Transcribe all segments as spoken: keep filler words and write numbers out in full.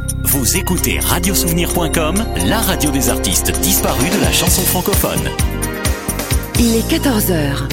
Vous écoutez radio souvenir point com, la radio des artistes disparus de la chanson francophone. Il est quatorze heures.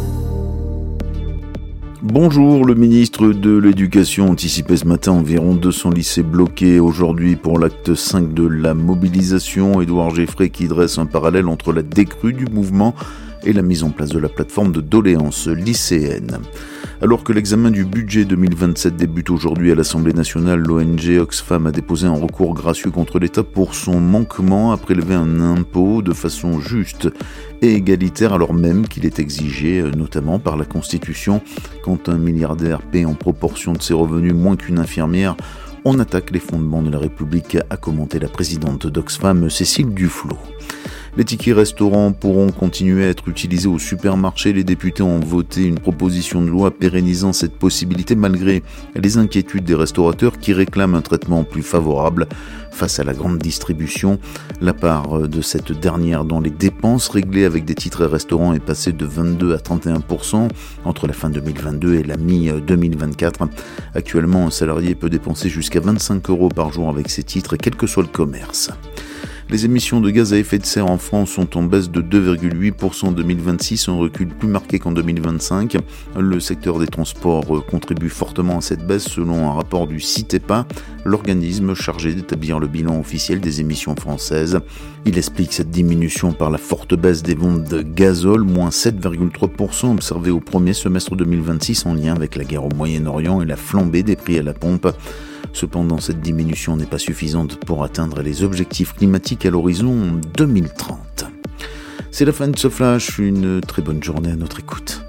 Bonjour, le ministre de l'Éducation anticipait ce matin environ deux cents lycées bloqués aujourd'hui pour l'acte cinq de la mobilisation. Édouard Geffray qui dresse un parallèle entre la décrue du mouvement et la mise en place de la plateforme de doléances lycéennes. Alors que l'examen du budget deux mille vingt-sept débute aujourd'hui à l'Assemblée nationale, l'O N G Oxfam a déposé un recours gracieux contre l'État pour son manquement à prélever un impôt de façon juste et égalitaire alors même qu'il est exigé, notamment par la Constitution. Quand un milliardaire paie en proportion de ses revenus moins qu'une infirmière, on attaque les fondements de la République, a commenté la présidente d'Oxfam, Cécile Duflot. Les tickets restaurants pourront continuer à être utilisés au supermarché. Les députés ont voté une proposition de loi pérennisant cette possibilité malgré les inquiétudes des restaurateurs qui réclament un traitement plus favorable face à la grande distribution. La part de cette dernière dans les dépenses réglées avec des titres restaurants est passée de vingt-deux à trente et un pour cent entre la fin deux mille vingt-deux et la mi-deux mille vingt-quatre. Actuellement, un salarié peut dépenser jusqu'à vingt-cinq euros par jour avec ses titres, quel que soit le commerce. Les émissions de gaz à effet de serre en France sont en baisse de deux virgule huit pour cent en deux mille vingt-six, un recul plus marqué qu'en deux mille vingt-cinq. Le secteur des transports contribue fortement à cette baisse selon un rapport du CITEPA, l'organisme chargé d'établir le bilan officiel des émissions françaises. Il explique cette diminution par la forte baisse des ventes de gazole, moins sept virgule trois pour cent observée au premier semestre deux mille vingt-six en lien avec la guerre au Moyen-Orient et la flambée des prix à la pompe. Cependant, cette diminution n'est pas suffisante pour atteindre les objectifs climatiques à l'horizon deux mille trente. C'est la fin de ce flash, une très bonne journée à notre écoute.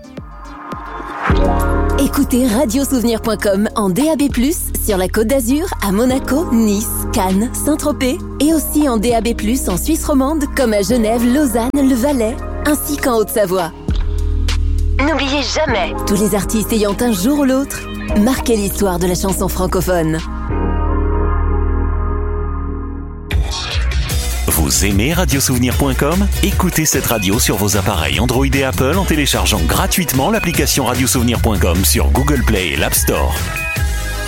Écoutez radio souvenir point com en D A B plus, sur la Côte d'Azur, à Monaco, Nice, Cannes, Saint-Tropez et aussi en D A B plus en Suisse romande comme à Genève, Lausanne, le Valais ainsi qu'en Haute-Savoie. N'oubliez jamais, tous les artistes ayant un jour ou l'autre marqué l'histoire de la chanson francophone. Vous aimez radio souvenir point com? Écoutez cette radio sur vos appareils Android et Apple en téléchargeant gratuitement l'application radio souvenir point com sur Google Play et l'App Store.